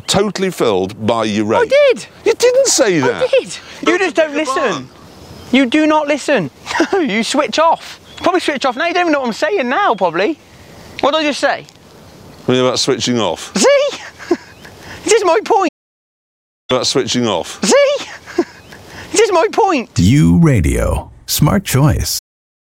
totally filled by your rape. I did. You didn't say that. I did. You just don't listen. You do not listen. No, you switch off. Probably switch off now. You don't even know what I'm saying now, probably. What did I just say? What about switching off? See? This is my point. About switching off. See? This is my point. You Radio. Smart choice.